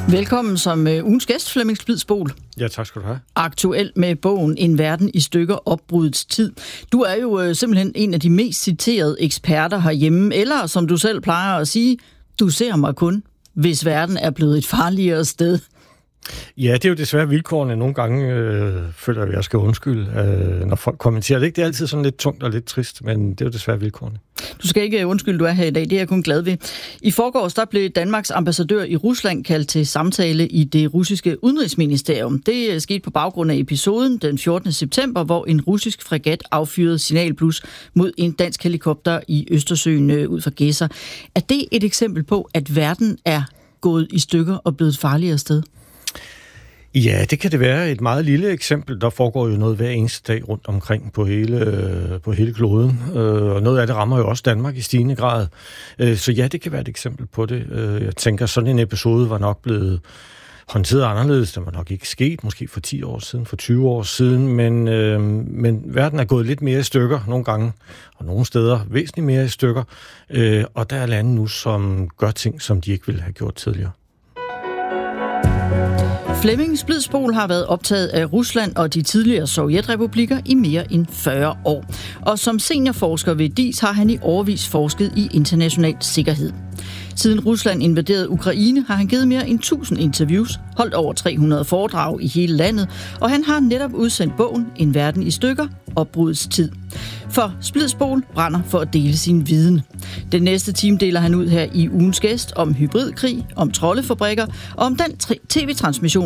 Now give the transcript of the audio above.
Velkommen som ugens gæst, Flemming Splidsboel. Ja, tak skal du have. Aktuel med bogen En verden i stykker, opbrudets tid. Du er jo simpelthen en af de mest citerede eksperter herhjemme, eller som du selv plejer at sige, du ser mig kun, hvis verden er blevet et farligere sted. Ja, det er jo desværre vilkårene. Nogle gange føler jeg, at jeg skal undskylde, når folk kommenterer det. Det er altid sådan lidt tungt og lidt trist, men det er jo desværre vilkårene. Du skal ikke undskylde, du er her i dag. Det er jeg kun glad ved. I forgårs der blev Danmarks ambassadør i Rusland kaldt til samtale i det russiske udenrigsministerium. Det skete på baggrund af episoden den 14. september, hvor en russisk fregat affyrede signalblus mod en dansk helikopter i Østersøen ud for Gedser. Er det et eksempel på, at verden er gået i stykker og blevet et farligere sted? Ja, det kan det være. Et meget lille eksempel. Der foregår jo noget hver eneste dag rundt omkring på hele kloden. Og noget af det rammer jo også Danmark i stigende grad. Så ja, det kan være et eksempel på det. Jeg tænker, sådan en episode var nok blevet håndteret anderledes. Det var nok ikke sket, måske for 10 år siden, for 20 år siden. Men verden er gået lidt mere i stykker nogle gange, og nogle steder væsentligt mere i stykker. Og der er lande nu, som gør ting, som de ikke ville have gjort tidligere. Flemming Splidsboel har været optaget af Rusland og de tidligere sovjetrepublikker i mere end 40 år. Og som seniorforsker ved DIIS har han i årevis forsket i international sikkerhed. Siden Rusland invaderede Ukraine har han givet mere end 1000 interviews, holdt over 300 foredrag i hele landet, og han har netop udsendt bogen En verden i stykker, opbrudets tid. For Splidsboel brænder for at dele sin viden. Den næste time deler han ud her i ugens gæst om hybridkrig, om troldefabrikker og om den tv-transmission,